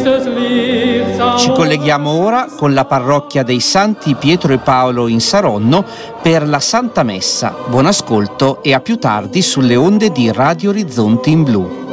Ci colleghiamo ora con la parrocchia dei Santi Pietro e Paolo in Saronno per la Santa Messa. Buon ascolto e a più tardi sulle onde di Radio Orizzonti in Blu.